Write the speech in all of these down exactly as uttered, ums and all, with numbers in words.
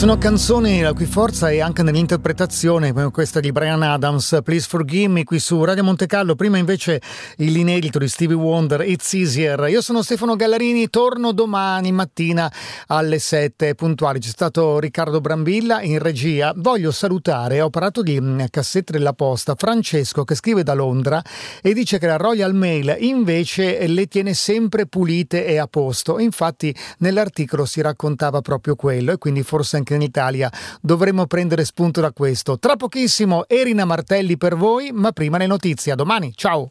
Sono canzoni la cui forza è anche nell'interpretazione, come questa di Bryan Adams, Please Forgive Me, qui su Radio Monte Carlo. Prima invece l'inedito di Stevie Wonder, It's Easier. Io sono Stefano Gallarini, torno domani mattina alle sette puntuali. C'è stato Riccardo Brambilla in regia. Voglio salutare, ho parlato di cassette della posta, Francesco, che scrive da Londra e dice che la Royal Mail invece le tiene sempre pulite e a posto. Infatti nell'articolo si raccontava proprio quello, e quindi forse anche in Italia dovremmo prendere spunto da questo. Tra pochissimo Erina Martelli per voi, ma prima le notizie. A domani, ciao!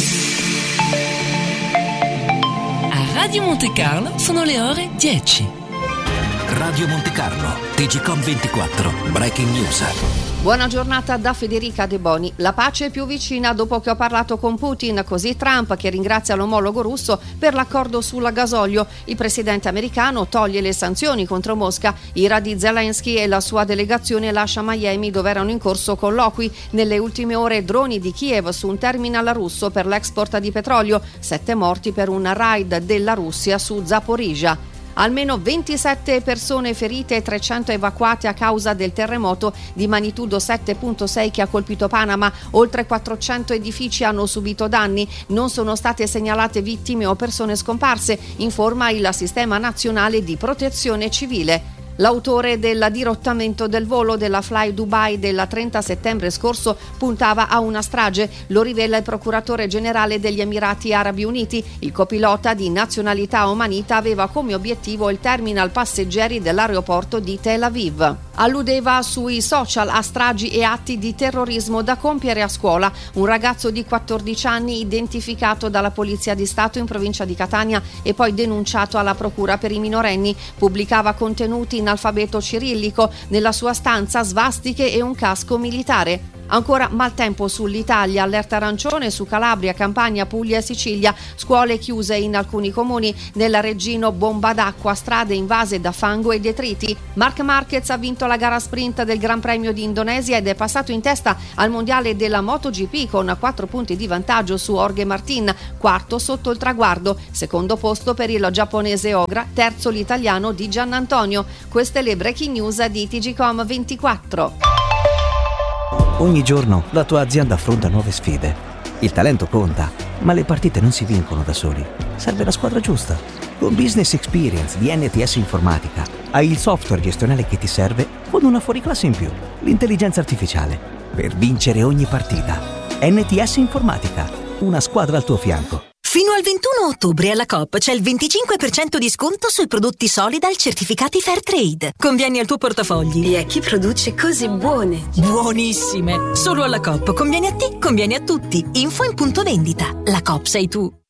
A Radio Monte Carlo sono le ore dieci. Radio Monte Carlo, T G Com ventiquattro, Breaking News. Buona giornata da Federica De Boni. La pace è più vicina dopo che ho parlato con Putin, così Trump, che ringrazia l'omologo russo per l'accordo sul gasolio. Il presidente americano toglie le sanzioni contro Mosca. Ira di Zelensky e la sua delegazione lascia Miami, dove erano in corso colloqui. Nelle ultime ore droni di Kiev su un terminal russo per l'export di petrolio. Sette morti per un raid della Russia su Zaporizhzhia. Almeno ventisette persone ferite e trecento evacuate a causa del terremoto di magnitudo sette virgola sei che ha colpito Panama. Oltre quattrocento edifici hanno subito danni. Non sono state segnalate vittime o persone scomparse, informa il Sistema Nazionale di Protezione Civile. L'autore del dirottamento del volo della Fly Dubai del trenta settembre scorso puntava a una strage, lo rivela il procuratore generale degli Emirati Arabi Uniti. Il copilota di nazionalità omanita aveva come obiettivo il terminal passeggeri dell'aeroporto di Tel Aviv. Alludeva sui social a stragi e atti di terrorismo da compiere a scuola. Un ragazzo di quattordici anni, identificato dalla Polizia di Stato in provincia di Catania e poi denunciato alla Procura per i minorenni, pubblicava contenuti in alfabeto cirillico, nella sua stanza svastiche e un casco militare. Ancora maltempo sull'Italia, allerta arancione su Calabria, Campania, Puglia e Sicilia, scuole chiuse in alcuni comuni, nella Reggino bomba d'acqua, strade invase da fango e detriti. Marc Marquez ha vinto la gara sprint del Gran Premio di Indonesia ed è passato in testa al mondiale della MotoGP con quattro punti di vantaggio su Jorge Martin, quarto sotto il traguardo, secondo posto per il giapponese Ogra, terzo l'italiano Di Giannantonio. Queste le breaking news di T G Com ventiquattro. Ogni giorno la tua azienda affronta nuove sfide. Il talento conta, ma le partite non si vincono da soli. Serve la squadra giusta. Con Business Experience di N T S Informatica hai il software gestionale che ti serve con una fuoriclasse in più, l'intelligenza artificiale, per vincere ogni partita. N T S Informatica, una squadra al tuo fianco. Fino al ventuno ottobre alla Coop c'è il venticinque per cento di sconto sui prodotti Solidal certificati Fairtrade. Convieni al tuo portafogli. E a chi produce cose buone. Buonissime! Solo alla Coop. Conviene a te, conviene a tutti. Info in punto vendita. La Coop sei tu.